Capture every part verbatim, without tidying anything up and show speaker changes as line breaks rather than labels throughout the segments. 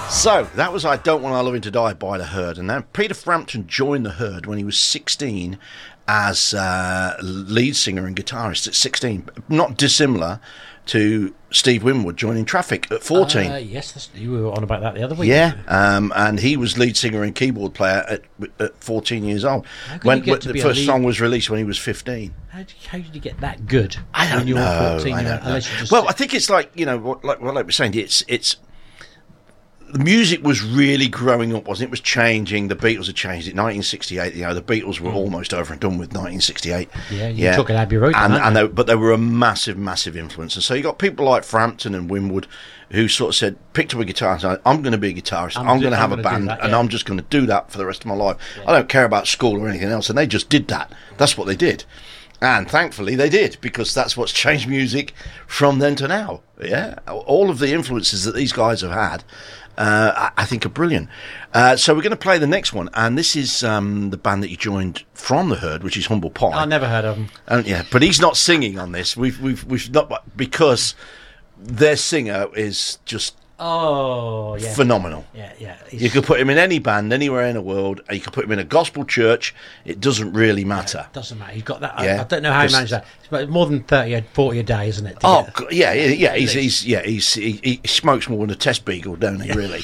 So, that was I Don't Want Our Loving to Die by The Herd. And then Peter Frampton joined The Herd when he was sixteen as uh, lead singer and guitarist at sixteen. Not dissimilar to Steve Winwood joining Traffic at fourteen.
Uh, yes, that's, you were on about that the other week.
Yeah, um, and he was lead singer and keyboard player at, at fourteen years old. When, when the first song was released when he was fifteen.
How did, how did you get that good?
I don't
when you
know.
Were fourteen,
I don't know.
you just
Well, I think it's like, you know, like what I was saying, it's it's the music was really growing up, wasn't it? It was changing. The Beatles had changed it. nineteen sixty-eight, you know, the Beatles were mm. almost over and done with nineteen sixty-eight.
Yeah, you yeah. took an Abbey Road.
And, and they, but they were a massive, massive influence. And so you got people like Frampton and Winwood who sort of said, picked up a guitar and said, I'm going to be a guitarist. I'm, I'm going to have a band, that, yeah. and I'm just going to do that for the rest of my life. Yeah. I don't care about school or anything else. And they just did that. That's what they did. And thankfully they did, because that's what's changed music from then to now. Yeah, all of the influences that these guys have had, uh, I, I think are brilliant. Uh, so we're going to play the next one, and this is um, the band that you joined from The Herd, which is Humble Pie.
I never heard of them.
Um, yeah, but he's not singing on this. We've we've we've not, because their singer is just
oh yeah
phenomenal.
Yeah, yeah.
You could put him in any band anywhere in the world. You could put him in a gospel church. It doesn't really matter.
Yeah, it doesn't matter. He's got that.
Yeah,
I, I don't know how he managed that. It's more than thirty, forty a day, isn't it?
Oh yeah, yeah, yeah. He's, he's yeah he's he, he smokes more than a test beagle, don't he? Yeah. Really.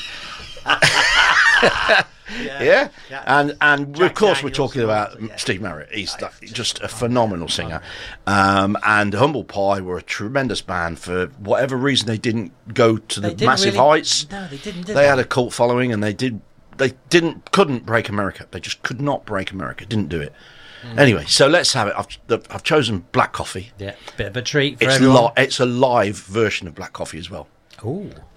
Yeah. yeah, yeah, and and Jack of course Daniels, we're talking about yeah. Steve Marriott. He's oh, that, just a phenomenal singer, um, and Humble Pie were a tremendous band. For whatever reason, they didn't go to the massive
really,
heights.
No, they didn't. Did
they,
they
had a cult following, and they did. They didn't, couldn't break America. They just could not break America. Didn't do it. Mm. Anyway, so let's have it. I've I've chosen Black Coffee.
Yeah, bit of a treat for
it's
everyone.
Li- it's a live version of Black Coffee as well.
Ooh.